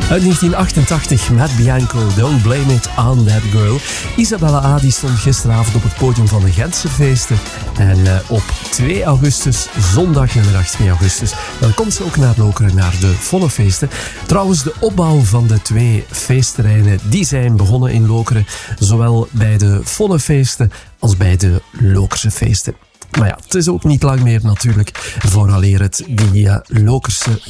Uit 1988, Matt Bianco, Don't Blame It on That Girl. Isabella A. die stond gisteravond op het podium van de Gentse feesten. En op 2 augustus, zondag inderdaad 2 augustus, dan komt ze ook naar Lokeren, naar de Vonnefeesten. Trouwens, de opbouw van de 2 feestterreinen, die zijn begonnen in Lokeren. Zowel bij de Vonnefeesten als bij de Lokerse feesten. Maar ja, het is ook niet lang meer natuurlijk vooraleer het die Lokerse